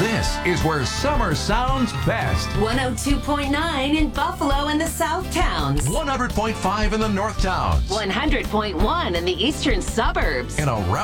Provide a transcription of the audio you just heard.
This is where summer sounds best. 102.9 in Buffalo and the South Towns. 100.5 in the North Towns. 100.1 in the eastern suburbs. And around